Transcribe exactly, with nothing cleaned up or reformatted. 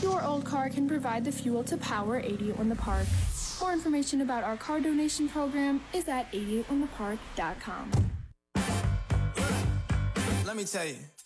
Your old car can provide the fuel to power eighty-eight on the Park. More information about our car donation program is at eighty-eight on the park dot com. Let me tell you.